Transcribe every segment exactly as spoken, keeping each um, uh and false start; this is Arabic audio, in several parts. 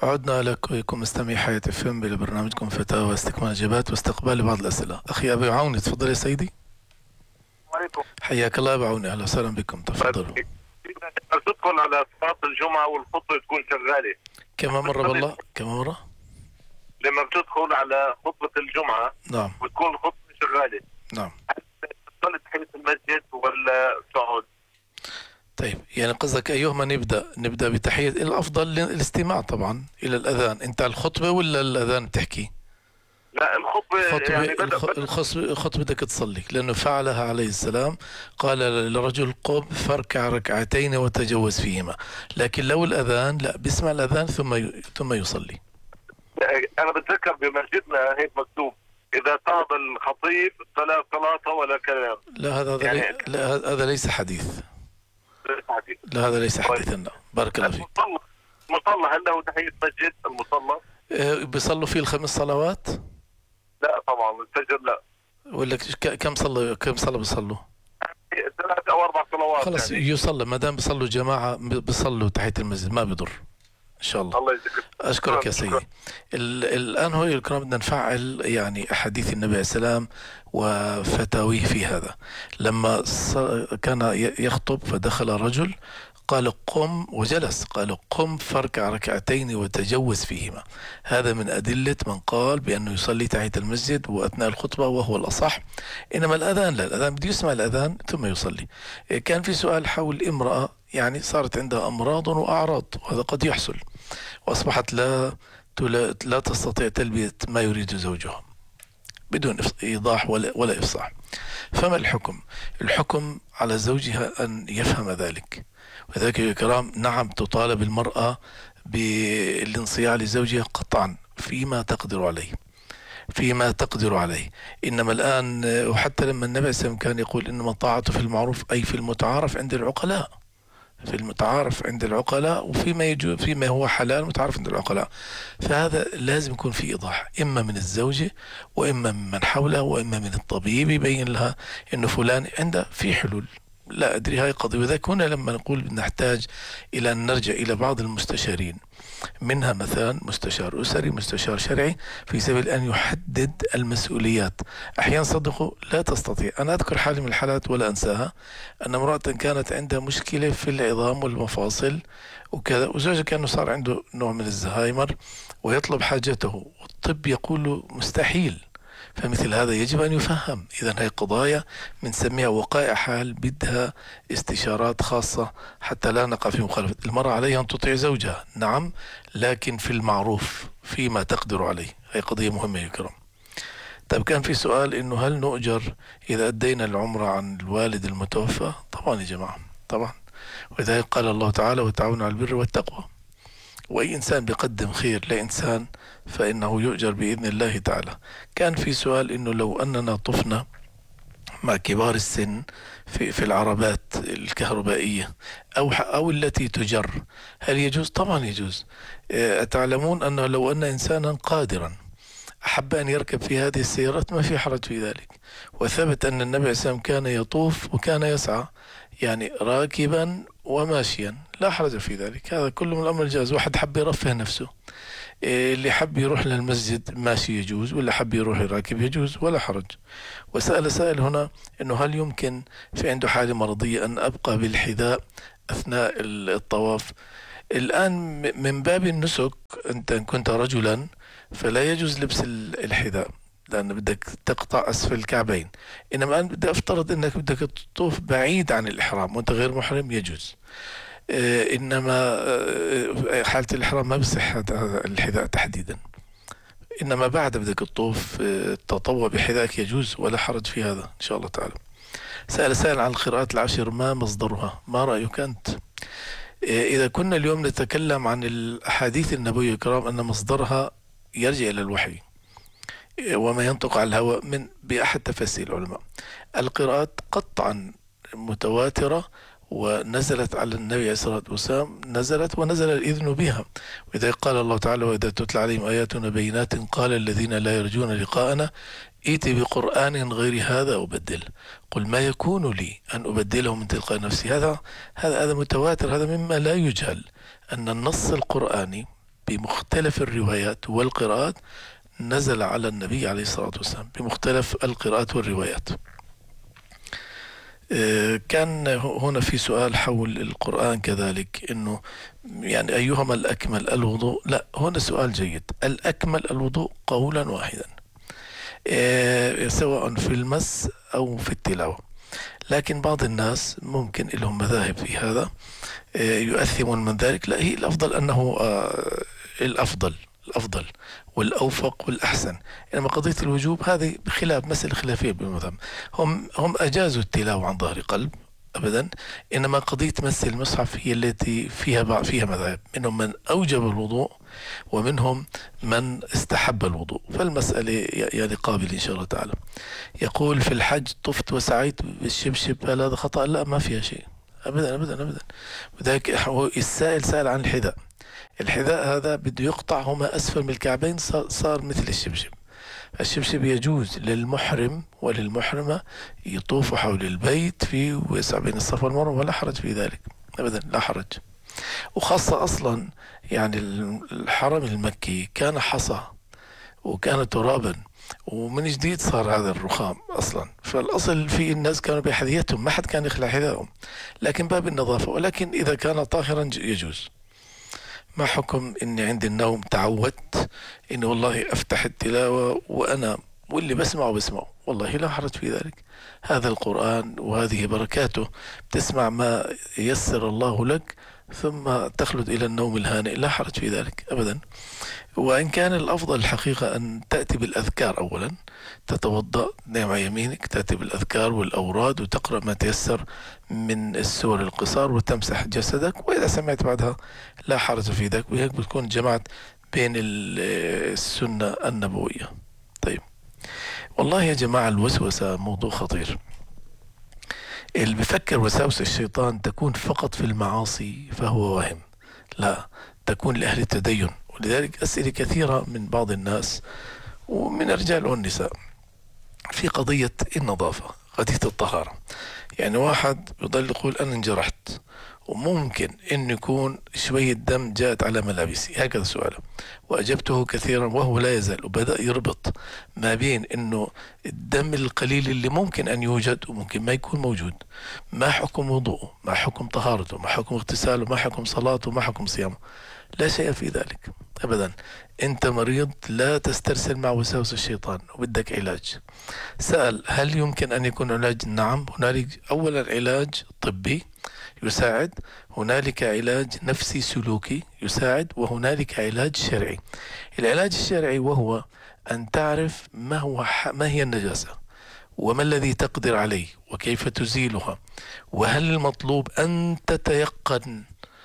عدنا لكم مستمعي حياة فيلم ببرنامجكم فتاوى واستكمال إجابات واستقبال بعض الأسئلة. أخي أبي عوني، تفضل يا سيدي. عليكم. حياك الله أبو عوني، أهلا وسهلا بكم، تفضلوا. تدخل على صلاة الجمعة والخطبة تكون شغالة كم مرة بالله؟ كم مرة؟ لما بتدخل على خطبة الجمعة نعم وتكون الخطبة شغالة، نعم. تصلي تحية المسجد ولا تقعد؟ طيب، يعني قصدك أيهما نبدأ؟ نبدأ بتحية، الأفضل الاستماع طبعا إلى الأذان. أنت الخطبة ولا الأذان بتحكي؟ لا الخطبة خطبة يعني بدأ الخ- الخص- خطبتك تصلي، لأنه فعلها عليه السلام، قال لرجل قم فاركع ركعتين وتجوز فيهما. لكن لو الأذان لا، بيسمع الأذان ثم ي- ثم يصلي. أنا بتذكر بمسجدنا هيك مكتوب: إذا تعظ الخطيب فلا صلاة ولا كلام. لا هذا هذا يعني لي لا هذا ليس حديث. عادي. لا هذا ليس طيب. حديثا. لا، بارك الله فيك. المصلى المصلى هل له تحية مسجد المصلى؟ آه، بيصلوا فيه الخمس صلوات لا طبعا الفجر لا، ولا ك- كم صلوا كم صلاة بيصلوا؟ ثلاث أو أربع صلوات خلاص يعني. يصلى، ما دام بيصلوا جماعة بيصلوا تحت المسجد، ما بيضر إن شاء الله. الله يجزيك. أشكرك يا شكراً. سيدي. ال- الآن هو الكرام بدنا نفعل يعني أحاديث النبي عليه السلام وفتاويه في هذا. لما ص- كان ي- يخطب فدخل رجل قال قم، وجلس قال قم فاركع ركعتين وتجوز فيهما. هذا من أدلة من قال بأنه يصلي تحت المسجد وأثناء الخطبة، وهو الأصح. إنما الأذان لا، الأذان بده يسمع الأذان ثم يصلي. كان في سؤال حول امرأة يعني صارت عندها أمراض وأعراض، وهذا قد يحصل، وأصبحت لا تلا- لا تستطيع تلبية ما يريد زوجها بدون إف- إيضاح ولا, ولا إفصاح. فما الحكم؟ الحكم على زوجها أن يفهم ذلك. وذلك يا كرام، نعم تطالب المرأة بالانصياع لزوجها قطعا فيما تقدر عليه، فيما تقدر عليه. إنما الآن، وحتى لما النبي صلى الله عليه وسلم كان يقول إنما الطاعة في المعروف، أي في المتعارف عند العقلاء، في المتعارف عند العقلاء، وفيما يجوز فيما هو حلال متعارف عند العقلاء. فهذا لازم يكون في إيضاح، إما من الزوجة وإما من من حولها وإما من الطبيب يبين لها إنه فلان عنده في حلول. لا أدري، هاي قضية. وذلك هنا لما نقول نحتاج إلى أن نرجع إلى بعض المستشارين، منها مثلا مستشار أسري، مستشار شرعي، في سبيل أن يحدد المسؤوليات. أحيانا صدقوا لا تستطيع. أنا أذكر حالي من الحالات ولا أنساها، أن امرأة كانت عندها مشكلة في العظام والمفاصل وكذا، وزوجها كان صار عنده نوع من الزهايمر ويطلب حاجته، والطب يقول له مستحيل. فمثل هذا يجب أن يفهم. إذن هي قضايا بنسميها وقائع حال، بدها استشارات خاصة حتى لا نقع في مخالفة. المرأة عليها أن تطيع زوجها، نعم، لكن في المعروف فيما تقدر عليه. هي قضية مهمة يا كرام. طيب، كان في سؤال إنه هل نؤجر إذا أدينا العمرة عن الوالد المتوفى؟ طبعا يا جماعة، طبعا. ولذلك قال الله تعالى وتعاونوا على البر والتقوى. وأي إنسان بيقدم خير لإنسان فإنه يؤجر بإذن الله تعالى. كان في سؤال إنه لو أننا طفنا مع كبار السن في في العربات الكهربائية أو أو التي تجر، هل يجوز؟ طبعا يجوز. أتعلمون أنه لو أن إنسانا قادرا أحب أن يركب في هذه السيارات ما في حرج في ذلك. وثبت أن النبي عليه السلام كان يطوف وكان يسعى، يعني راكبا وماشيا، لا حرج في ذلك. هذا كله من الأمر الجائز. واحد حب يرفه نفسه، إيه، اللي حب يروح للمسجد ماشي يجوز، ولا حب يروح راكب يجوز، ولا حرج. وسأل سائل هنا أنه هل يمكن في عنده حالة مرضية أن أبقى بالحذاء أثناء الطواف؟ الآن من باب النسك، أنت إن كنت رجلا فلا يجوز لبس الحذاء، لأن بدك تقطع أسفل الكعبين. إنما أنا بدي أفترض أنك بدك تطوف بعيد عن الإحرام وأنت غير محرم، يجوز. آه إنما آه حالة الإحرام ما بصح هذا الحذاء تحديدا. إنما بعد بدك تطوف آه تطوع بحذائك يجوز، ولا حرج في هذا إن شاء الله تعالى. سأل سائل عن القراءات العشر، ما مصدرها؟ ما رأيك أنت؟ آه إذا كنا اليوم نتكلم عن الأحاديث النبوية الكرام، أن مصدرها يرجع إلى الوحي وما ينطق على الهواء من بأحد تفاسير العلماء. القراءات قطعا متواترة ونزلت على النبي عليه الصلاة والسلام، نزلت ونزل الإذن بها. وإذا قال الله تعالى وإذا تتلى عليهم آياتنا بينات قال الذين لا يرجون لقاءنا ائت بقرآن غير هذا أبدل قل ما يكون لي أن أبدله من تلقاء نفسي. هذا هذا هذا متواتر. هذا مما لا يجهل أن النص القرآني بمختلف الروايات والقراءات نزل على النبي عليه الصلاة والسلام بمختلف القراءات والروايات. كان هنا في سؤال حول القرآن كذلك، إنه يعني أيهما الأكمل الوضوء؟ لا، هنا سؤال جيد. الأكمل الوضوء قولا واحدا، سواء في المس أو في التلاوة. لكن بعض الناس ممكن لهم مذاهب في هذا يؤثمون من ذلك. لا، هي الأفضل أنه الأفضل الأفضل والأوفق والأحسن. إنما قضية الوجوب هذه بخلاف مسألة خلافية بالمذهب. هم هم أجازوا التلاوة عن ظهر قلب أبدا، إنما قضية مس المصحف هي التي فيها فيها مذاهب، منهم من أوجب الوضوء ومنهم من استحب الوضوء. فالمسألة يعني قابل إن شاء الله تعالى. يقول في الحج طفت وسعيت بالشبشب، هل هذا خطأ؟ لا، ما فيها شيء أبدا أبدا أبدا. وذلك السائل سائل عن الحذاء. الحذاء هذا بده يقطع هما أسفل من الكعبين، صار مثل الشبشب. الشبشب يجوز للمحرم وللمحرمة يطوفوا حول البيت في وسع بين الصفا والمروة، ولا حرج في ذلك أبدا، لا حرج. وخاصة أصلا يعني الحرم المكي كان حصى وكان ترابا، ومن جديد صار هذا الرخام أصلا. فالأصل في الناس كانوا بحذيتهم، ما حد كان يخلع حذائهم، لكن باب النظافة. ولكن إذا كان طاهرا يجوز. ما حكم إني عند النوم تعودت إنه والله أفتح التلاوة وأنا واللي بسمعه بسمعه؟ والله لا حرج في ذلك، هذا القرآن وهذه بركاته، تسمع ما يسر الله لك ثم تخلد إلى النوم الهانئ، لا حرج في ذلك أبدا. وإن كان الأفضل الحقيقة أن تأتي بالأذكار أولا، تتوضأ نعم يمينك، تأتي بالأذكار والأوراد وتقرأ ما تيسر من السور القصار وتمسح جسدك، وإذا سمعت بعدها لا حرج في ذلك، وهيك بتكون جمعت بين السنة النبوية. طيب، والله يا جماعة الوسوسة موضوع خطير. اللي بفكر وساوس الشيطان تكون فقط في المعاصي فهو واهم، لا، تكون لأهل التدين. ولذلك أسئلة كثيرة من بعض الناس ومن الرجال والنساء في قضية النظافة، قضية الطهارة. يعني واحد يضل يقول أنا انجرحت وممكن أن يكون شوية دم جاءت على ملابسي، هكذا سؤاله، وأجبته كثيرا وهو لا يزال، وبدأ يربط ما بين أنه الدم القليل اللي ممكن أن يوجد وممكن ما يكون موجود، ما حكم وضوءه، ما حكم طهارته، ما حكم اغتساله، ما حكم صلاته، ما حكم صيامه. لا شيء في ذلك أبدا. أنت مريض، لا تسترسل مع وساوس الشيطان وبدك علاج. سأل هل يمكن أن يكون علاج؟ نعم، هنالك أولا علاج طبي يساعد، هنالك علاج نفسي سلوكي يساعد، وهنالك علاج شرعي. العلاج الشرعي وهو أن تعرف ما هو ما هي النجاسة، وما الذي تقدر عليه، وكيف تزيلها، وهل المطلوب أن تتيقن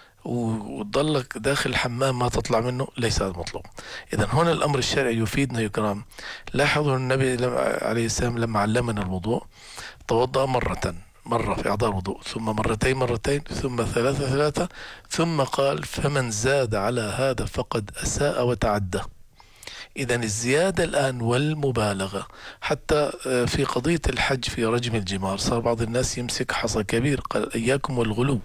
وتضلك داخل الحمام ما تطلع منه؟ ليس هذا المطلوب. إذن هنا الأمر الشرعي يفيدنا يا كرام. لاحظوا النبي عليه السلام لما علمنا الوضوء توضأ مرة مرة في أعضاء الوضوء، ثم مرتين مرتين، ثم ثلاثة ثلاثة، ثم قال فمن زاد على هذا فقد أساء وتعدى. إذن الزيادة الآن والمبالغة، حتى في قضية الحج في رجم الجمار صار بعض الناس يمسك حصى كبير، قال إياكم والغلو.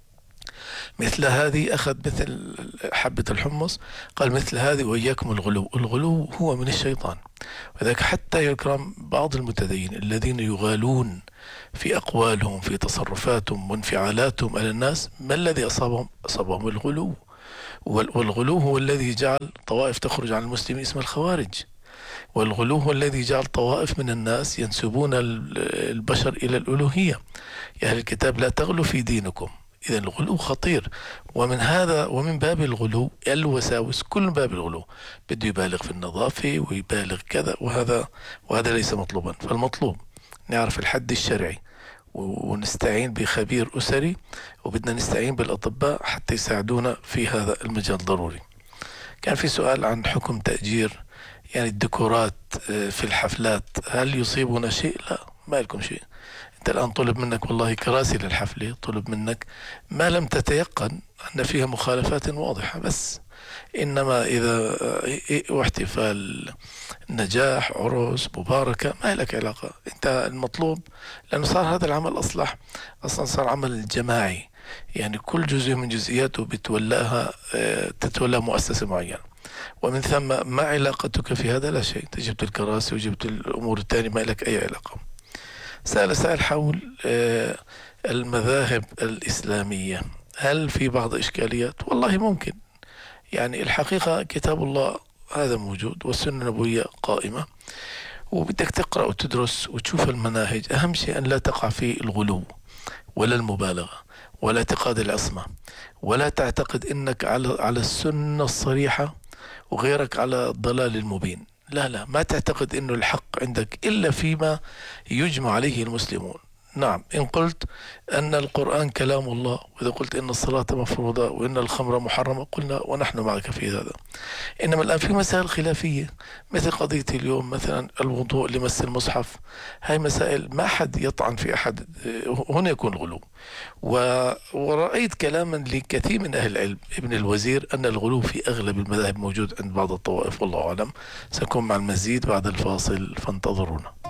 مثل هذه أخذ مثل حبة الحمص، قال مثل هذه وإياكم الغلو. الغلو هو من الشيطان. وذلك حتى يكرم بعض المتدين الذين يغالون في أقوالهم في تصرفاتهم وانفعالاتهم على الناس، ما الذي أصابهم؟ أصابهم الغلو. والغلو هو الذي جعل طوائف تخرج عن المسلمين اسم الخوارج، والغلو هو الذي جعل طوائف من الناس ينسبون البشر إلى الألوهية. يا أهل الكتاب لا تغلوا في دينكم. إذا الغلو خطير، ومن هذا ومن باب الغلو الوساوس، كل باب الغلو بده يبالغ في النظافة ويبالغ كذا، وهذا وهذا ليس مطلوبا. فالمطلوب نعرف الحد الشرعي ونستعين بخبير أسري، وبدنا نستعين بالأطباء حتى يساعدونا في هذا المجال ضروري. كان في سؤال عن حكم تأجير يعني الديكورات في الحفلات، هل يصيبنا شيء؟ لا، ما لكم شيء. انت الآن طلب منك والله كراسي للحفلة، طلب منك ما لم تتيقن أن فيها مخالفات واضحة بس. إنما إذا واحتفال نجاح عرس مباركة ما لك علاقة. انت المطلوب، لأنه صار هذا العمل أصلح أصلا صار عمل جماعي، يعني كل جزء من جزئياته بتولاها آه، تتولى مؤسسة معينة، ومن ثم ما علاقتك في هذا؟ لا شيء، أنت جبت الكراسي وجبت الأمور الثانية، ما لك أي علاقة. سأل سائل حول آه، المذاهب الإسلامية، هل في بعض إشكاليات؟ والله ممكن. يعني الحقيقة كتاب الله هذا موجود، والسنة النبوية قائمة، وبدك تقرأ وتدرس وتشوف المناهج. أهم شيء أن لا تقع في الغلو ولا المبالغة ولا اعتقاد العصمة، ولا تعتقد أنك على على السنة الصريحة وغيرك على الضلال المبين. لا لا، ما تعتقد أنه الحق عندك إلا فيما يجمع عليه المسلمون. نعم، إن قلت أن القرآن كلام الله، وإذا قلت أن الصلاة مفروضة وأن الخمر محرمة، قلنا ونحن معك في هذا. إنما الآن في مسائل خلافية، مثل قضية اليوم مثلا الوضوء لمس المصحف، هاي مسائل ما حد يطعن في أحد، هنا يكون الغلو. و... ورأيت كلاما لكثير من أهل العلم، ابن الوزير، أن الغلو في أغلب المذاهب موجود عند بعض الطوائف، والله أعلم. سأكون مع المزيد بعد الفاصل، فانتظرونا.